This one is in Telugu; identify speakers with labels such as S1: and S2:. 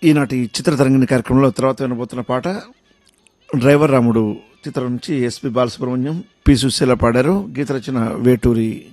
S1: ఈనాటి చిత్రతరంగిణి కార్యక్రమంలో తర్వాత వినబోతున్న పాట డ్రైవర్ రాముడు చిత్రం నుంచి ఎస్పి బాలసుబ్రహ్మణ్యం పి సుశీల పాడారు. గీత రచన వేటూరి.